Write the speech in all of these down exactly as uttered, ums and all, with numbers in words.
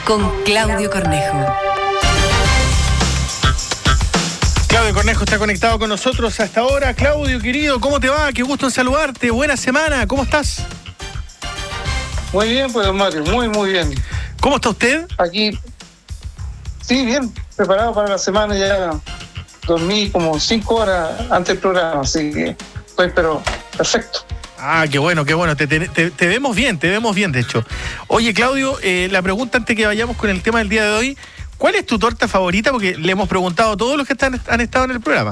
con Claudio Cornejo. Claudio Cornejo está conectado con nosotros hasta ahora. Claudio, querido, ¿cómo te va? Qué gusto en saludarte. Buena semana, ¿cómo estás? Muy bien, pues, don Mario, muy, muy bien. ¿Cómo está usted? Aquí, sí, bien, preparado para la semana. Ya dormí como cinco horas antes del programa, así que estoy, pero perfecto. Ah, qué bueno, qué bueno. Te, te, te, te vemos bien, te vemos bien, de hecho. Oye, Claudio, eh, la pregunta antes que vayamos con el tema del día de hoy, ¿cuál es tu torta favorita? Porque le hemos preguntado a todos los que están, han estado en el programa.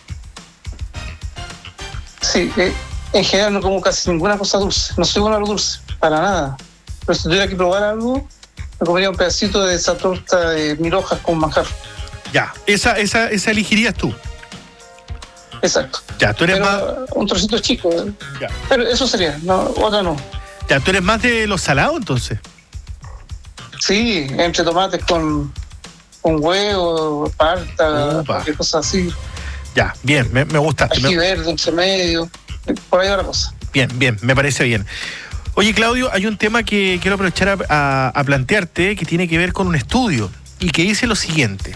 Sí, eh, en general no como casi ninguna cosa dulce. No soy bueno a lo dulce, para nada. Pero si tuviera que probar algo, me comería un pedacito de esa torta de mil hojas con manjar. Ya, esa, esa, esa elegirías tú. Exacto. Ya, tú eres pero más... un trocito chico. Ya. Pero eso sería, no, otra no. Ya, tú eres más de los salados, entonces. Sí, entre tomates con, con huevo, palta, Opa. cualquier cosa así. Ya, bien, me, me gustaste. Ají Me... verde, entre medio. Por ahí va la cosa. Bien, bien, me parece bien. Oye, Claudio, hay un tema que quiero aprovechar a, a, a plantearte que tiene que ver con un estudio y que dice lo siguiente.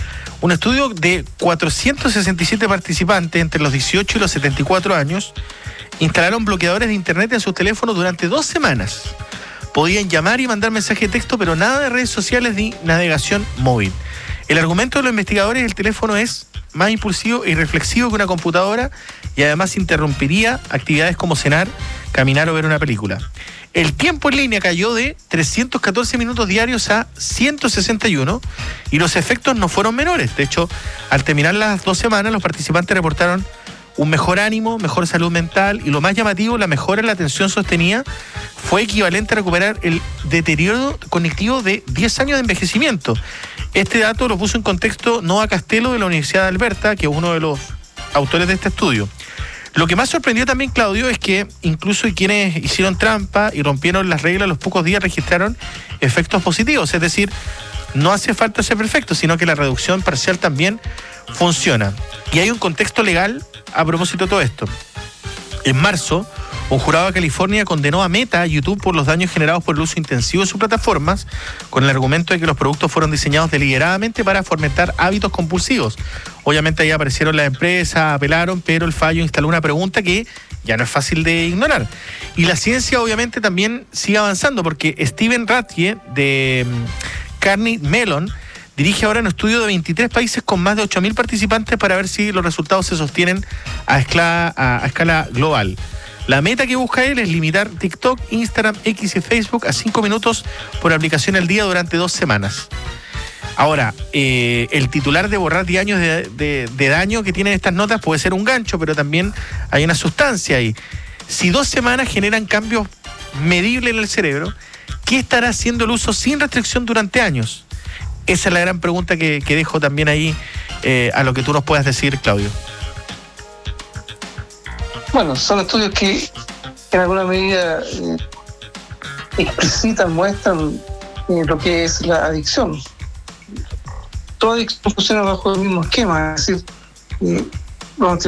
Un estudio de cuatrocientos sesenta y siete participantes entre los dieciocho y los setenta y cuatro años instalaron bloqueadores de internet en sus teléfonos durante dos semanas. Podían llamar y mandar mensaje de texto, pero nada de redes sociales ni navegación móvil. El argumento de los investigadores: el teléfono es más impulsivo y reflexivo que una computadora y además interrumpiría actividades como cenar, caminar o ver una película. El tiempo en línea cayó de trescientos catorce minutos diarios a ciento sesenta y uno y los efectos no fueron menores. De hecho, al terminar las dos semanas, los participantes reportaron un mejor ánimo, mejor salud mental y, lo más llamativo, la mejora en la atención sostenida fue equivalente a recuperar el deterioro cognitivo de diez años de envejecimiento. Este dato lo puso en contexto Noah Castelo de la Universidad de Alberta, que es uno de los autores de este estudio. Lo que más sorprendió también, Claudio, es que incluso quienes hicieron trampa y rompieron las reglas, a los pocos días registraron efectos positivos. Es decir, no hace falta ser perfecto, sino que la reducción parcial también funciona. Y hay un contexto legal a propósito de todo esto. En marzo, un jurado de California condenó a Meta, a YouTube, por los daños generados por el uso intensivo de sus plataformas, con el argumento de que los productos fueron diseñados deliberadamente para fomentar hábitos compulsivos. Obviamente ahí aparecieron las empresas, apelaron, pero el fallo instaló una pregunta que ya no es fácil de ignorar. Y la ciencia obviamente también sigue avanzando, porque Steven Rathje de Carnegie Mellon dirige ahora un estudio de veintitrés países con más de ocho mil participantes para ver si los resultados se sostienen a escala, a, a escala global. La meta que busca él es limitar TikTok, Instagram, X y Facebook a cinco minutos por aplicación al día durante dos semanas. Ahora, eh, el titular de borrar diez años de, de, de daño que tienen estas notas puede ser un gancho, pero también hay una sustancia ahí. Si dos semanas generan cambios medibles en el cerebro, ¿qué estará haciendo el uso sin restricción durante años? Esa es la gran pregunta que, que dejo también ahí eh, a lo que tú nos puedas decir, Claudio. Bueno, son estudios que en alguna medida eh, explicitan, muestran eh, lo que es la adicción. Toda adicción funciona bajo el mismo esquema, es decir, eh, vamos a